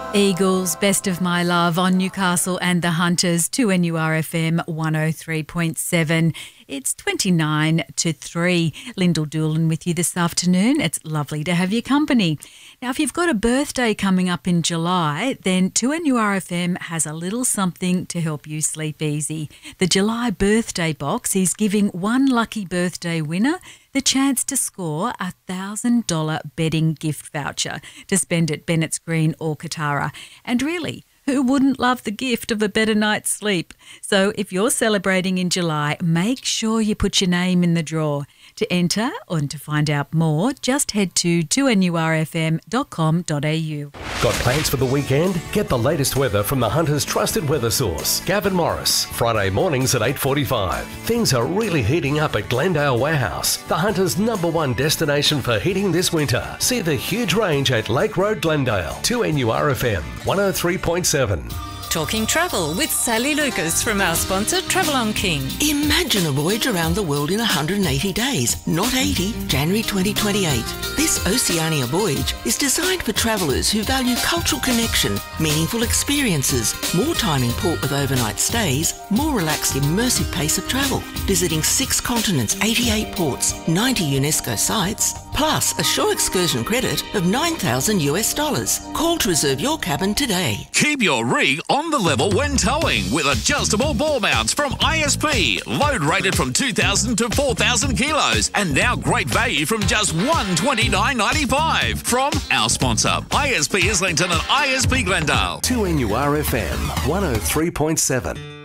Eagles, Best of My Love on Newcastle and the Hunters, 2NURFM 103.7. It's 29 to 3. Lyndall Doolan with you this afternoon. It's lovely to have your company. Now, if you've got a birthday coming up in July, then 2NURFM has a little something to help you sleep easy. The July birthday box is giving one lucky birthday winner the chance to score a $1,000 betting gift voucher to spend at Bennett's Green or Katara. And really, who wouldn't love the gift of a better night's sleep? So if you're celebrating in July, make sure you put your name in the draw. To enter and to find out more, just head to 2nurfm.com.au. Got plans for the weekend? Get the latest weather from the Hunter's trusted weather source, Gavin Morris. Friday mornings at 8:45. Things are really heating up at Glendale Warehouse, the Hunter's #1 destination for heating this winter. See the huge range at Lake Road, Glendale. 2NURFM 103.7. Talking travel with Sally Lucas from our sponsor Travel on King. Imagine a voyage around the world in 180 days, not 80, January 2028. This Oceania voyage is designed for travellers who value cultural connection, meaningful experiences, more time in port with overnight stays, more relaxed immersive pace of travel, visiting 6 continents, 88 ports, 90 UNESCO sites, plus a shore excursion credit of $9,000. Call to reserve your cabin today. Keep your rig on the level when towing with adjustable ball mounts from ISP. Load rated from 2,000 to 4,000 kilos and now great value from just $129.95 from our sponsor ISP Islington and ISP Glendale. 2NURFM 103.7.